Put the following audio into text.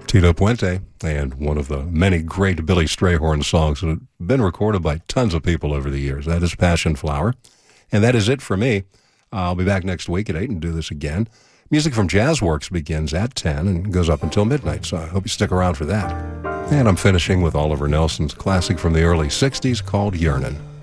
Tito Puente, and one of the many great Billy Strayhorn songs that have been recorded by tons of people over the years. That is Passion Flower. And that is it for me. I'll be back next week at 8 and do this again. Music from Jazzworks begins at 10 and goes up until midnight, so I hope you stick around for that. And I'm finishing with Oliver Nelson's classic from the early 60s called Yearnin'.